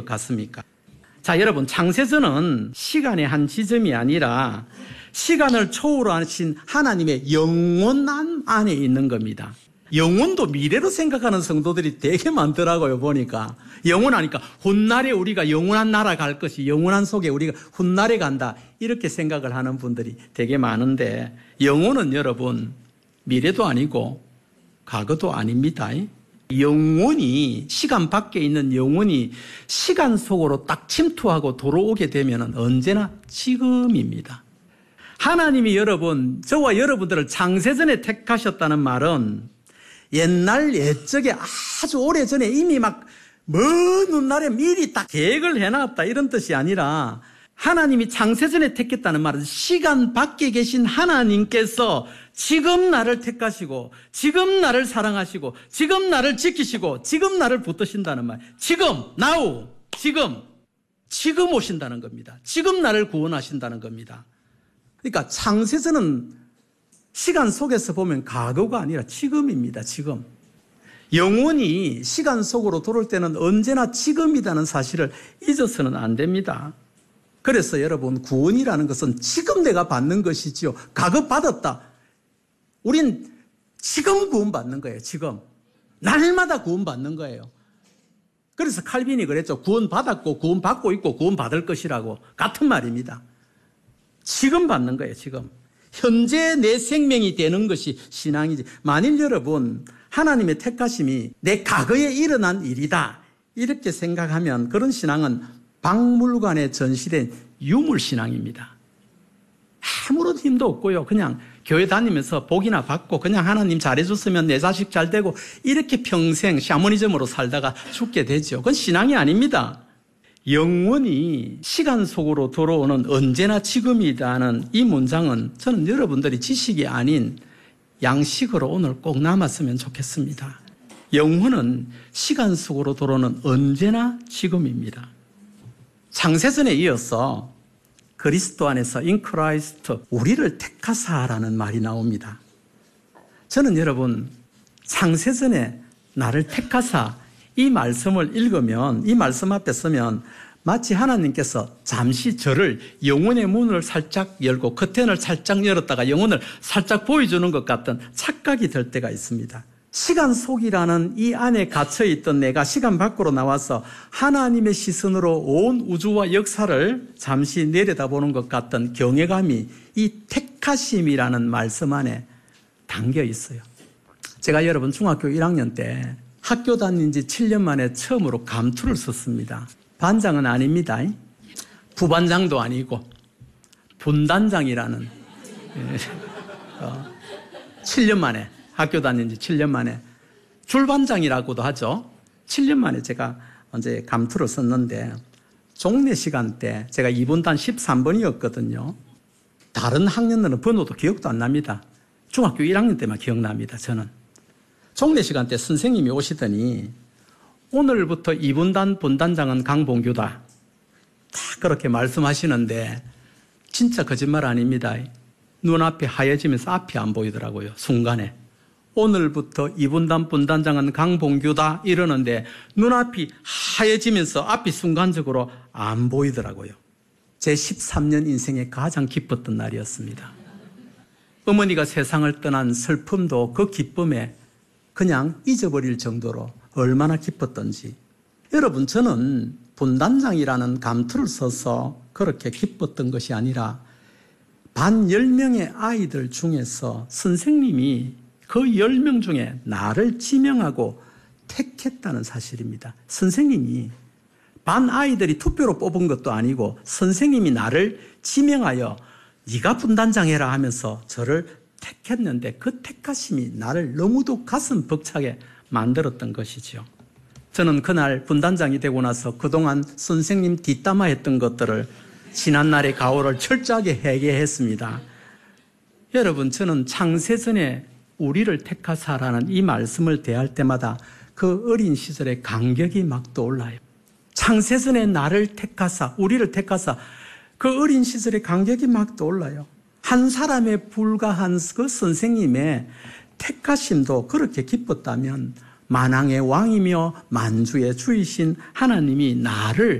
같습니까? 자, 여러분, 창세전은 시간의 한 지점이 아니라 시간을 초월하신 하나님의 영원 안에 있는 겁니다. 영혼도 미래로 생각하는 성도들이 되게 많더라고요, 보니까. 영원하니까 훗날에 우리가 영원한 나라 갈 것이, 영원한 속에 우리가 훗날에 간다, 이렇게 생각을 하는 분들이 되게 많은데, 영혼은 여러분 미래도 아니고 과거도 아닙니다. 영혼이, 시간 밖에 있는 영혼이 시간 속으로 딱 침투하고 들어오게 되면 언제나 지금입니다. 하나님이 여러분, 저와 여러분들을 창세전에 택하셨다는 말은 옛날 옛적에 아주 오래전에 이미 막 먼 훗날에 미리 딱 계획을 해놨다, 이런 뜻이 아니라, 하나님이 창세전에 택했다는 말은 시간 밖에 계신 하나님께서 지금 나를 택하시고, 지금 나를 사랑하시고, 지금 나를 지키시고, 지금 나를 붙드신다는 말. 지금, now, 지금 오신다는 겁니다. 지금 나를 구원하신다는 겁니다. 그러니까 창세전은 시간 속에서 보면 과거가 아니라 지금입니다. 지금. 영혼이 시간 속으로 들어올 때는 언제나 지금이라는 사실을 잊어서는 안 됩니다. 그래서 여러분, 구원이라는 것은 지금 내가 받는 것이지요. 과거 받았다. 우린 지금 구원받는 거예요. 지금. 날마다 구원받는 거예요. 그래서 칼빈이 그랬죠. 구원받았고 구원받고 있고 구원받을 것이라고. 같은 말입니다. 지금 받는 거예요. 지금. 현재 내 생명이 되는 것이 신앙이지. 만일 여러분, 하나님의 택하심이 내 과거에 일어난 일이다, 이렇게 생각하면 그런 신앙은 박물관에 전시된 유물신앙입니다. 아무런 힘도 없고요. 그냥 교회 다니면서 복이나 받고 그냥 하나님 잘해줬으면 내 자식 잘 되고 이렇게 평생 샤머니즘으로 살다가 죽게 되죠. 그건 신앙이 아닙니다. 영원히 시간 속으로 들어오는 언제나 지금이다는 이 문장은 저는 여러분들이 지식이 아닌 양식으로 오늘 꼭 남았으면 좋겠습니다. 영혼은 시간 속으로 들어오는 언제나 지금입니다. 창세전에 이어서 그리스도 안에서 in Christ, 우리를 택하사라는 말이 나옵니다. 저는 여러분, 창세전에 나를 택하사, 이 말씀을 읽으면, 이 말씀 앞에 서면 마치 하나님께서 잠시 저를 영혼의 문을 살짝 열고 커튼을 살짝 열었다가 영혼을 살짝 보여주는 것 같은 착각이 들 때가 있습니다. 시간 속이라는 이 안에 갇혀있던 내가 시간 밖으로 나와서 하나님의 시선으로 온 우주와 역사를 잠시 내려다보는 것 같은 경외감이 이 택하심이라는 말씀 안에 담겨 있어요. 제가 여러분 중학교 1학년 때 학교 다닌 지 7년 만에 처음으로 감투를 썼습니다. 반장은 아닙니다. 부반장도 아니고 분단장이라는 7년 만에, 학교 다닌 지 7년 만에 줄반장이라고도 하죠. 7년 만에 제가 언제 감투를 썼는데 종례 시간 때 제가 2분단 13번이었거든요. 다른 학년들은 번호도 기억도 안 납니다. 중학교 1학년 때만 기억납니다. 저는. 종례 시간 때 선생님이 오시더니 오늘부터 2분단 분단장은 강봉규다, 다 그렇게 말씀하시는데 진짜 거짓말 아닙니다. 눈앞이 하얘지면서 앞이 안 보이더라고요. 순간에. 오늘부터 2분단 분단장은 강봉규다 이러는데 눈앞이 하얘지면서 앞이 순간적으로 안 보이더라고요. 제 13년 인생에 가장 기뻤던 날이었습니다. 어머니가 세상을 떠난 슬픔도 그 기쁨에 그냥 잊어버릴 정도로 얼마나 기뻤던지. 여러분, 저는 분단장이라는 감투를 써서 그렇게 기뻤던 것이 아니라 반 10명의 아이들 중에서 선생님이 그 10명 중에 나를 지명하고 택했다는 사실입니다. 선생님이, 반 아이들이 투표로 뽑은 것도 아니고 선생님이 나를 지명하여 네가 분단장해라 하면서 저를 택했는데 그 택하심이 나를 너무도 가슴 벅차게 만들었던 것이죠. 저는 그날 분단장이 되고 나서 그동안 선생님 뒷담화했던 것들을 지난날의 가오를 철저하게 회개했습니다. 여러분, 저는 창세전에 우리를 택하사라는 이 말씀을 대할 때마다 그 어린 시절의 감격이 막 떠올라요. 창세전에 나를 택하사, 우리를 택하사, 그 어린 시절의 감격이 막 떠올라요. 한 사람에 불과한 그 선생님의 택하심도 그렇게 기뻤다면 만왕의 왕이며 만주의 주이신 하나님이 나를